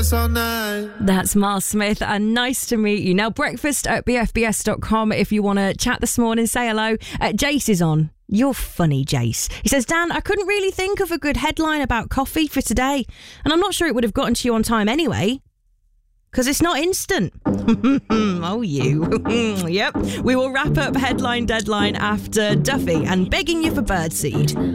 That's Miles Smith, and nice to meet you. Now, breakfast at bfbs.com if you want to chat this morning. Say hello. Jace is on. You're funny, Jace. He says, Dan, I couldn't really think of a good headline about coffee for today, and I'm not sure it would have gotten to you on time anyway, because it's not instant. Oh, you. Yep. We will wrap up Headline Deadline after Duffy and Begging You for Birdseed.